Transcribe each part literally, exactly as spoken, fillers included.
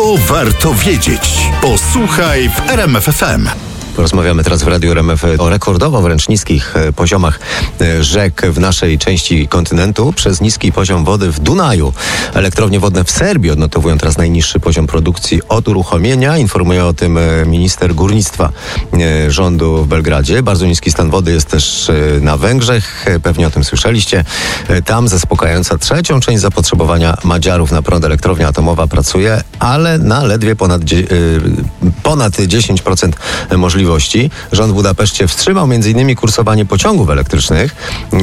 To warto wiedzieć. Posłuchaj w R M F F M. Porozmawiamy teraz w Radiu R M F o rekordowo wręcz niskich poziomach rzek w naszej części kontynentu przez niski poziom wody w Dunaju. Elektrownie wodne w Serbii odnotowują teraz najniższy poziom produkcji od uruchomienia. Informuje o tym minister górnictwa rządu w Belgradzie. Bardzo niski stan wody jest też na Węgrzech. Pewnie o tym słyszeliście. Tam zaspokajająca trzecią część zapotrzebowania Madziarów na prąd elektrownia atomowa pracuje, ale na ledwie ponad, ponad dziesięć procent możliwości. Rząd w Budapeszcie wstrzymał między innymi kursowanie pociągów elektrycznych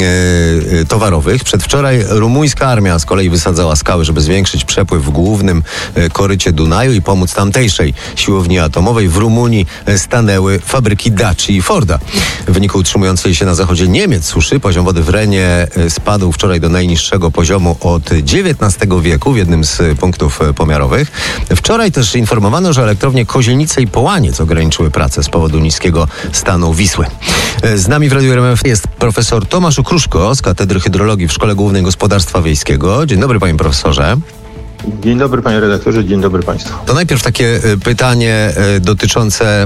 yy, towarowych. Przedwczoraj rumuńska armia z kolei wysadzała skały, żeby zwiększyć przepływ w głównym yy, korycie Dunaju i pomóc tamtejszej siłowni atomowej. W Rumunii stanęły fabryki Daci i Forda. W wyniku utrzymującej się na zachodzie Niemiec suszy poziom wody w Renie spadł wczoraj do najniższego poziomu od dziewiętnastego wieku w jednym z punktów pomiarowych. Wczoraj też informowano, że elektrownie Kozielnice i Połaniec ograniczyły pracę z powodu niskiego stanu Wisły. Z nami w Radiu R M F jest profesor Tomasz Okruszko z Katedry Hydrologii w Szkole Głównej Gospodarstwa Wiejskiego. Dzień dobry, panie profesorze. Dzień dobry, panie redaktorze, dzień dobry państwu. To najpierw takie pytanie dotyczące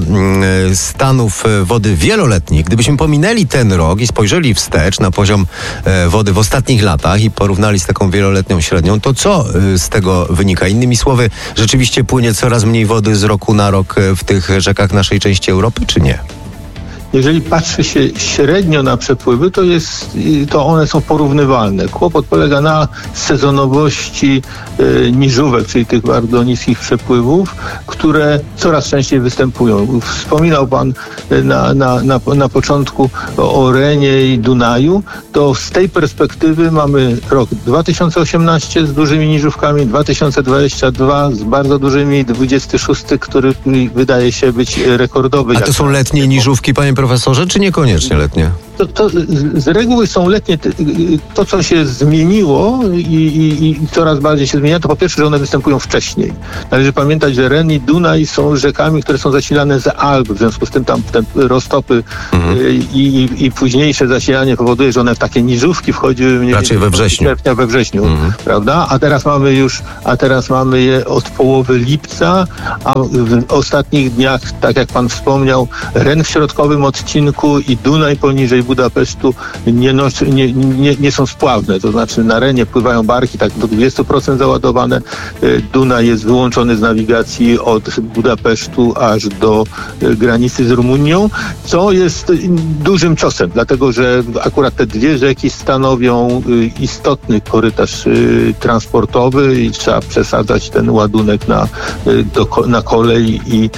stanów wody wieloletnich. Gdybyśmy pominęli ten rok i spojrzeli wstecz na poziom wody w ostatnich latach i porównali z taką wieloletnią średnią, to co z tego wynika? Innymi słowy, rzeczywiście płynie coraz mniej wody z roku na rok w tych rzekach naszej części Europy, czy nie? Jeżeli patrzy się średnio na przepływy, to, jest, to one są porównywalne. Kłopot polega na sezonowości e, niżówek, czyli tych bardzo niskich przepływów, które coraz częściej występują. Wspominał pan na, na, na, na początku o Renie i Dunaju. To z tej perspektywy mamy rok dwa tysiące osiemnasty z dużymi niżówkami, dwa tysiące dwudziesty drugi z bardzo dużymi, dwudziesty szósty, który wydaje się być rekordowy. A to są letnie niżówki, panie profesorze, czy niekoniecznie letnie? To, to z reguły są letnie. To, co się zmieniło i, i, i coraz bardziej się zmienia, to po pierwsze, że one występują wcześniej. Należy pamiętać, że Ren i Dunaj są rzekami, które są zasilane z Alp, w związku z tym tam te roztopy mhm. i, i, i późniejsze zasilanie powoduje, że one w takie niżówki wchodziły raczej we wrześniu. Sierpnia, we wrześniu, mhm. prawda? A teraz mamy już, a teraz mamy je od połowy lipca, a w ostatnich dniach, tak jak pan wspomniał, Ren w środkowym odcinku i Dunaj poniżej Budapesztu nie, nos, nie, nie, nie są spławne, to znaczy na Renie pływają barki tak do dwadzieścia procent załadowane. Dunaj jest wyłączony z nawigacji od Budapesztu aż do granicy z Rumunią, co jest dużym ciosem, dlatego że akurat te dwie rzeki stanowią istotny korytarz transportowy i trzeba przesadzać ten ładunek na, do, na kolej i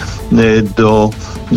do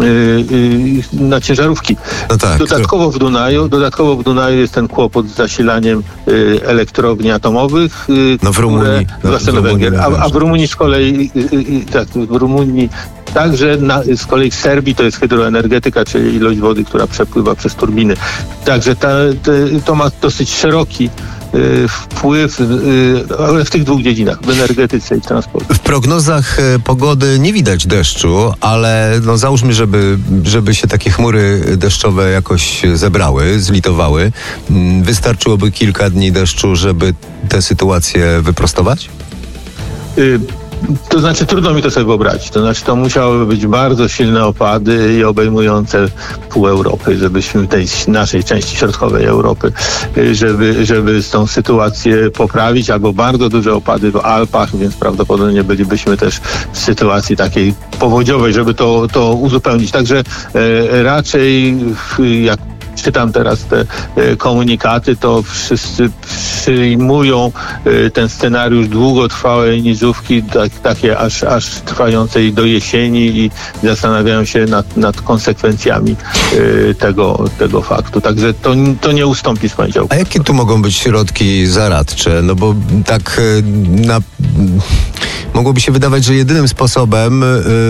na ciężarówki. No tak, dodatkowo, w Dunaju, dodatkowo w Dunaju jest ten kłopot z zasilaniem y, elektrowni atomowych, y, no w Rumunii, które, no, w Węgier, a, a w Rumunii z kolei y, y, tak, w Rumunii także na, z kolei w Serbii to jest hydroenergetyka, czyli ilość wody, która przepływa przez turbiny. Także ta, te, to ma dosyć szeroki wpływ ale w tych dwóch dziedzinach, w energetyce i transporcie. W prognozach pogody nie widać deszczu, ale no załóżmy, żeby, żeby się takie chmury deszczowe jakoś zebrały, zlitowały. Wystarczyłoby kilka dni deszczu, żeby tę sytuację wyprostować? Y- To znaczy, trudno mi to sobie wyobrazić. To znaczy, to musiałyby być bardzo silne opady i obejmujące pół Europy, żebyśmy tej naszej części środkowej Europy, żeby, żeby tą sytuację poprawić, albo bardzo duże opady w Alpach, więc prawdopodobnie bylibyśmy też w sytuacji takiej powodziowej, żeby to, to uzupełnić. Także e, raczej jak czytam teraz te e, komunikaty, to wszyscy przyjmują e, ten scenariusz długotrwałej niżówki, tak, takie aż, aż trwającej do jesieni i zastanawiają się nad, nad konsekwencjami e, tego, tego faktu. Także to, to nie ustąpi z poniedziałku. A jakie tu mogą być środki zaradcze? No bo tak na... mogłoby się wydawać, że jedynym sposobem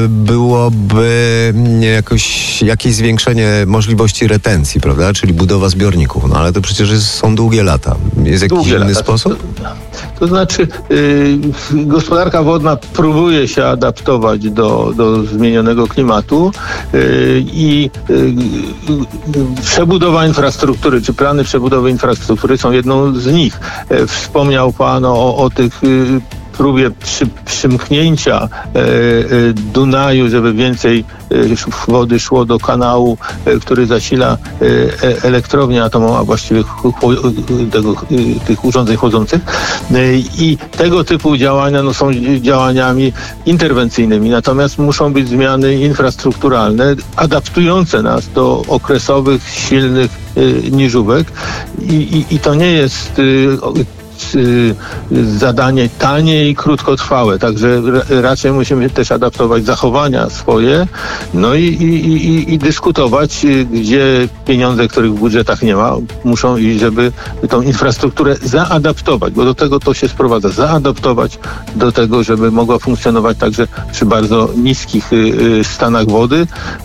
byłoby jakoś, jakieś zwiększenie możliwości retencji, prawda? Czyli budowa zbiorników. No ale to przecież jest, są długie lata. Jest jakiś długie inny lata. sposób? To, to znaczy yy, gospodarka wodna próbuje się adaptować do, do zmienionego klimatu yy, i yy, przebudowa infrastruktury, czy plany przebudowy infrastruktury są jedną z nich. Yy, wspomniał pan o, o tych yy, próbie przy, przymknięcia e, e, Dunaju, żeby więcej e, wody szło do kanału, e, który zasila e, elektrownię atomową, a właściwie ch- ch- tego, e, tych urządzeń chłodzących. E, I tego typu działania no, są działaniami interwencyjnymi, natomiast muszą być zmiany infrastrukturalne, adaptujące nas do okresowych, silnych e, niżówek i, i, i to nie jest e, zadanie tanie i krótkotrwałe, także raczej musimy też adaptować zachowania swoje, no i, i, i, i dyskutować, gdzie pieniądze, których w budżetach nie ma, muszą iść, żeby tą infrastrukturę zaadaptować, bo do tego to się sprowadza, zaadaptować do tego, żeby mogła funkcjonować także przy bardzo niskich stanach wody,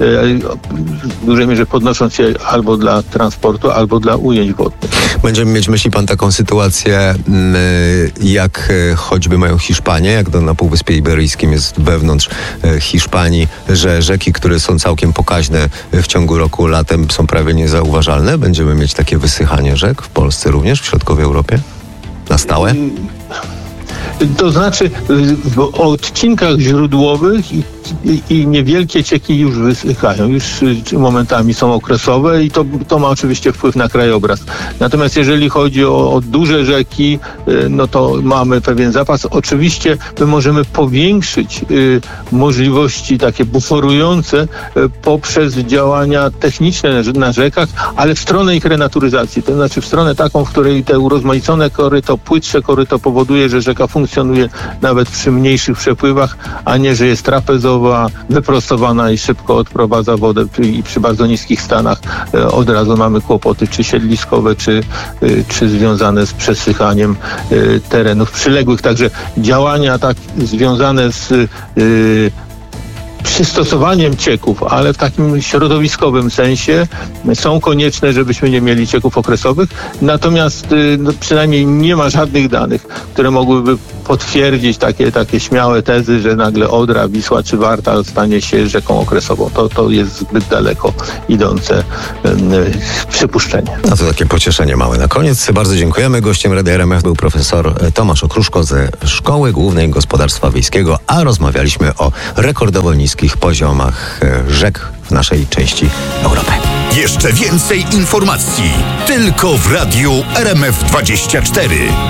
w dużej mierze podnosząc je albo dla transportu, albo dla ujęć wodnych. Będziemy mieć, myśli pan, taką sytuację, jak choćby mają Hiszpanie, jak to na Półwyspie Iberyjskim jest wewnątrz Hiszpanii, że rzeki, które są całkiem pokaźne w ciągu roku, latem są prawie niezauważalne? Będziemy mieć takie wysychanie rzek w Polsce również, w środkowej Europie? Na stałe? To znaczy w odcinkach źródłowych i, i, i niewielkie cieki już wysychają, już momentami są okresowe i to, to ma oczywiście wpływ na krajobraz. Natomiast jeżeli chodzi o, o duże rzeki, no to mamy pewien zapas. Oczywiście my możemy powiększyć y, możliwości takie buforujące y, poprzez działania techniczne na, na rzekach, ale w stronę ich renaturyzacji, to znaczy w stronę taką, w której te urozmaicone koryto, płytsze koryto powoduje, że rzeka funkcjonuje nawet przy mniejszych przepływach, a nie, że jest trapezowa, wyprostowana i szybko odprowadza wodę i przy bardzo niskich stanach e, od razu mamy kłopoty, czy siedliskowe, czy, e, czy związane z przesychaniem e, terenów przyległych. Także działania tak związane z e, przystosowaniem cieków, ale w takim środowiskowym sensie są konieczne, żebyśmy nie mieli cieków okresowych. Natomiast no, przynajmniej nie ma żadnych danych, które mogłyby potwierdzić takie, takie śmiałe tezy, że nagle Odra, Wisła czy Warta stanie się rzeką okresową. To, to jest zbyt daleko idące um, przypuszczenie. A to takie pocieszenie małe. Na koniec bardzo dziękujemy. Gościem Radia R M F był profesor Tomasz Okruszko ze Szkoły Głównej Gospodarstwa Wiejskiego, a rozmawialiśmy o rekordowo niskich poziomach rzek w naszej części Europy. Jeszcze więcej informacji tylko w Radiu R M F dwadzieścia cztery.